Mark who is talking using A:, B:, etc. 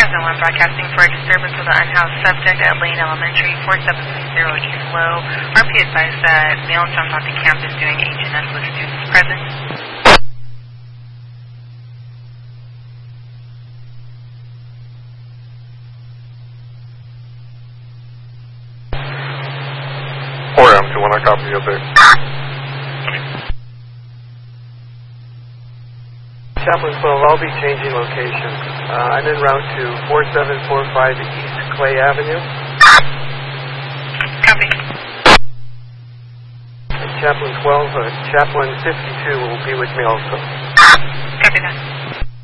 A: Horizon 1 broadcasting for a disturbance of the unhoused subject at Lane Elementary, 4760 East Low. RP advised that male jumped off the campus doing H&S with students present.
B: Do you want to copy up there?
C: Chaplain 12, I'll be changing location. I'm en route to 4745 East Clay Avenue.
A: Copy.
C: And Chaplain 12, Chaplain 52 will be with me also.